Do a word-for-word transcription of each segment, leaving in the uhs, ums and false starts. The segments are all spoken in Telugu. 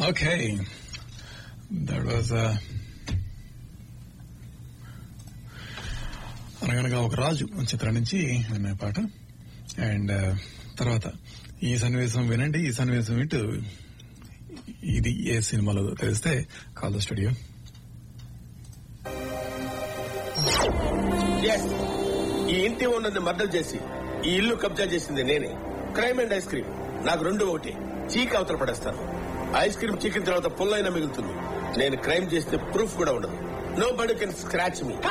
Okay, that was uh, అనగనగా ఒక రాజు చిత్రం నుంచి విన్న పాట. అండ్ తర్వాత ఈ సన్నివేశం వినండి, ఈ సన్నివేశం వింటూ ఇది ఏ సినిమాలో తెలిస్తే కాల్ ద స్టూడియో. ఈ ఇంటి ఓనర్ని మర్డర్ చేసి ఈ ఇల్లు కబ్జా చేసింది నేనే. క్రైమ్ అండ్ ఐస్ క్రీమ్ నాకు రెండు ఒకటి. చీక్ అవతల పడేస్తాను. ఐస్ క్రీమ్ చీకిన తర్వాత పుల్లైనా మిగులుతుంది. నేను క్రైమ్ చేస్తే ప్రూఫ్ కూడా ఉండదు. నో బడీ కెన్ స్క్రాచ్ మీ.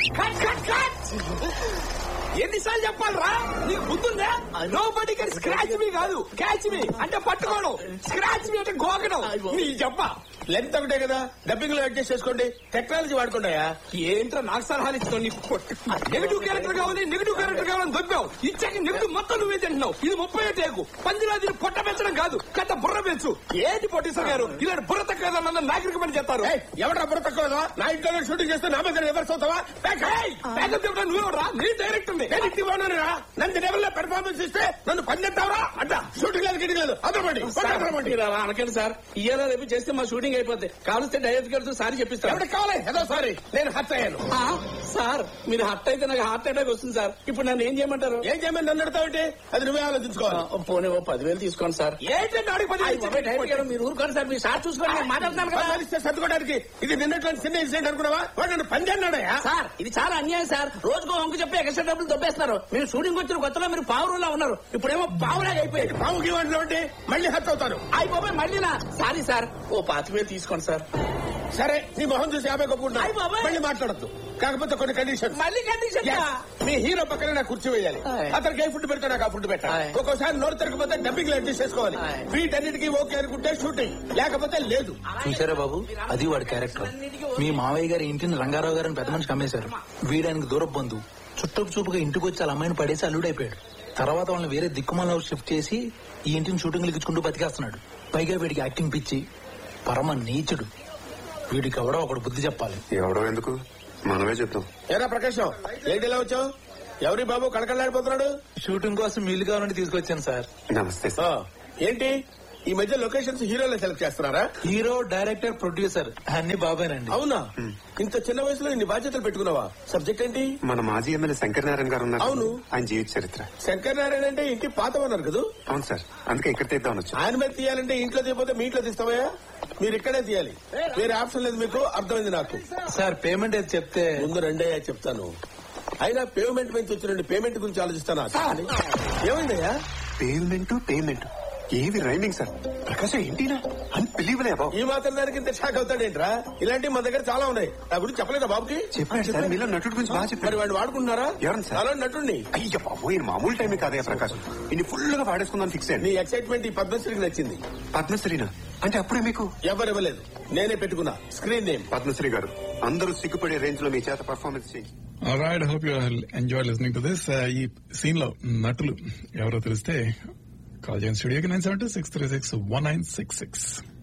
ఎన్నిసార్లు చెప్పాలరా నీకు బుద్ధుందా? నో బడీ కెన్ స్క్రాచ్ మీ కాదు, క్యాచ్ మీ అంటే పట్టుకోవడం, స్క్రాచ్ మీ అంటే గోకడం. నీ చెప్ప లెంత్ ఒకటే కదా, డబ్బింగ్ లో అడ్జస్ట్ చేసుకోండి. టెక్నాలజీ వాడుకుంటాయా? ఏంట్రా నాకు సలహాలు ఇస్తావు? నీకు నెగిటివ్ క్యారెక్టర్ కావాలి, నెగిటివ్ క్యారెక్టర్ కావాలని దొబ్బావు. ఇచ్చాక నెగిటివ్ మొత్తం నువ్వే తింటున్నావు. ఇది ముప్పై టేకు. పందిరాజుని పొట్ట పెంచడం కాదు, కట్ట బుర్ర పెంచు. ఏంటి పొట్టిస్తారు గారు ఇలాంటి బుర్ర తక్కువ నాగరిక పని చేస్తారు. ఎవరా బుర్ర తక్కువ? నా ఇంట్లో షూటింగ్ చేస్తే నా మీద రివర్స్ అవుతావా? నువ్వెవరా? నీ డైరెక్ట్ ఉంది. నన్ను లెవెల్ లో పెర్ఫార్మెన్స్ ఇస్తే నన్ను పని చేస్తావరా? అంట షూటింగ్ లేదు, గిటింగ్ లేదు. అదొకటి అనకండి సార్, ఇయ్యాల రేపు చేస్తే మా షూటింగ్ అయిపోద్ది. కావలిస్తే డైరెక్ట్ గారితో సారీ చెప్పిస్తారు. ఎవరికి కావాలి? ఏదో సారీ, నేను హర్ట్ అయ్యాను. సార్ మీరు హర్ట్ అయితే నాకు హార్ట్ అటాక్ వస్తుంది సార్. ఇప్పుడు నన్ను ఏం చేయమంటారు? ఏం చేయమని నన్ను అడతావంటే అది నువ్వే ఆలోచించుకోవాలి. పోనీ ఓ పదివేలు తీసుకోండి సార్. ఏంటంటే అడిగి పది మీరు ఊరుకోండి సార్. మీరు సార్ చూసుకోండి, మాట్లాడుతున్నాను కదా. సర్దుకోవడానికి ఇది నిన్నట్లో చిన్న ఇన్సిడెంట్ అనుకున్నావా? వాడు నన్ను పని చేయన్నాడయా? సార్ ఇది చాలా అన్యాయం సార్. రోజుకో వంకు చెప్పి ఎక్స్ట్రా డబ్బులు దొబ్బేస్తున్నారు. మీరు షూటింగ్ వచ్చిన కొత్తలో మీరు పావురులా ఉన్నారు, ఇప్పుడేమో పావులాగా అయిపోయారు. పావుకి వాటిలో ఉంటే మళ్ళీ హర్ట్ అవుతారు. అయిపోయి మళ్ళీనా? సారీ సార్, ఓ పాతి వేలు తీసుకోండి సార్. సరే నీ మొహం చూసి యాభై కొప్పుకుంటా, మళ్ళీ మాట్లాడద్దు. కాకపోతే కొన్ని కండిషన్. మళ్ళీ కండిషన్? మీ హీరో పక్కన నాకు కుర్చీ వేయాలి. అతనికి ఏ ఫుడ్ పెడతా నాకు ఆ ఫుడ్ పెట్టాలి. ఒక్కోసారి నోరు తిరగకపోతే డబ్బింగ్ అడ్జస్ట్ చేసుకోవాలి. వీటన్నిటికీ ఓకే అనుకుంటే షూటింగ్, లేకపోతే లేదు. చూసారా బాబు, అది వాడి క్యారెక్టర్. మీ మావయ్య గారి ఇంటిని రంగారావు గారిని పెద్ద మనిషి కమ్మేశారు. వీడానికి దూరపు బంధువు. చుట్టపు చూపుగా ఇంటికి వచ్చి వాళ్ళ అమ్మాయిని పడేసి అల్లుడైపోయాడు. తర్వాత వాళ్ళని వేరే దిక్కుమాల షిఫ్ట్ చేసి ఈ ఇంటిని షూటింగ్లు ఇచ్చుకుంటూ బతికేస్తున్నాడు. పైగా వీడికి యాక్టింగ్ పిచ్చి, పరమ నీచుడు. వీడికి ఎవడో ఒకడు బుద్ధి చెప్పాలి. ఎవడో ఎందుకు, మనమే చెప్తాం. ఏరా ప్రకాశం, ఏంటి ఇలా వచ్చావు? ఎవరి బాబు కళకళలాడిపోతున్నాడు? షూటింగ్ కోసం మీలు కావాలని తీసుకొచ్చాను సార్. నమస్తే. ఏంటి ఈ మధ్య లొకేషన్స్ హీరోలే సెలెక్ట్ చేస్తున్నారా? హీరో, డైరెక్టర్, ప్రొడ్యూసర్ అన్ని బాబానండి. అవునా? ఇంత చిన్న వయసులో ఇన్ని బాధ్యతలు పెట్టుకున్నావా? సబ్జెక్ట్ ఏంటి? మన మాజీ ఎమ్మెల్యే శంకర్ నారాయణ గారు ఉన్నారు. అవును. ఆయన జీవిత చరిత్ర. శంకర్ నారాయణ అంటే ఇంటి పాత ఉన్నారు కదా? అవును సార్, అందుకే ఇక్కడ తీద్దామని వచ్చి. ఆయన మీద తీయాలంటే ఇంట్లో తీయకపోతే మీ ఇంట్లో తీస్తావా? మీరు ఇక్కడే తీయాలి, వేరే ఆప్షన్ లేదు మీకు. అర్థమైంది నాకు. సార్ పేమెంట్ ఏది చెప్తే ముందు రెండయ్యా చెప్తాను. అయినా పేమెంట్ నుంచి వచ్చిన పేమెంట్ గురించి ఆలోచిస్తానా? ఏమైందయ్యా? పేమెంట్ పేమెంట్ ఏవి రైమింగ్ సార్. ప్రకాశం ఏంటినా అన్బిలీవబుల్ అబౌ. ఈ మాత్రం దానికి ఇంత షాక్ అవుతాడేంట్రా? ఇలాంటివి మన దగ్గర చాలా ఉన్నాయి. నా గురించి చెప్పలేదా బాబుకి? చెప్పాడు సార్, మీలో నటుడు గురించి బాగా చెప్పారు. మరి వాడిని వాడుకుంటున్నారా? ఎవరు సార్? అలా నటుండి. అయ్యో బాబు, ఈయన మామూలు టైమే కాదయ్యా ప్రకాశం. ఇన్ని ఫుల్ గా వాడేసుకుందాం ఫిక్స్ అయ్యండి. నీ ఎక్సైట్మెంట్ ఈ పద్మశ్రీకి నచ్చింది. పద్మశ్రీనా అంటే అప్పుడే మీకు ఎవరు ఇవ్వలేదు, నేనే పెట్టుకున్నా. స్క్రీన్ నేమ్ పద్మశ్రీ గారు. అందరూ సిగ్గుపడే రేంజ్ లో మీ చేత పర్ఫార్మెన్స్ చేయండి. Alright, hope you enjoy listening to this. ఈ సీన్ లో నటులు ఎవరో తెలిస్తే కాల్ చేయండి స్టూడియోకి nine seven two six three six one nine six six.